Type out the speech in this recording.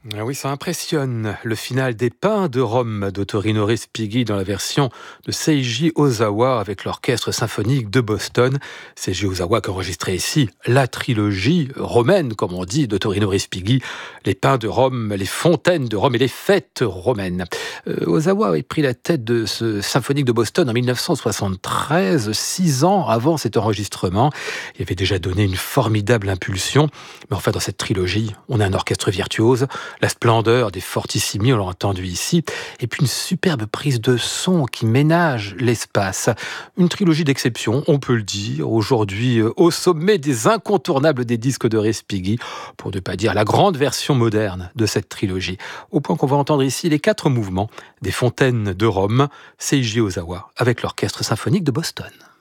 Ah oui, ça impressionne. Le final des Pins de Rome d'Ottorino Respighi dans la version de Seiji Ozawa avec l'Orchestre symphonique de Boston. Seiji Ozawa qui a enregistré ici la trilogie romaine, comme on dit, d'Ottorino Respighi. Les Pins de Rome, les fontaines de Rome et les fêtes romaines. Ozawa avait pris la tête de ce symphonique de Boston en 1973, 6 ans avant cet enregistrement. Il avait déjà donné une formidable impulsion. Mais enfin, dans cette trilogie, on a un orchestre virtuose, la splendeur des fortissimi, on l'a entendu ici, et puis une superbe prise de son qui ménage l'espace. Une trilogie d'exception, on peut le dire, aujourd'hui au sommet des incontournables des disques de Respighi, pour ne pas dire la grande version moderne de cette trilogie. Au point qu'on va entendre ici les 4 mouvements des fontaines de Rome, Seiji Ozawa, avec l'Orchestre symphonique de Boston.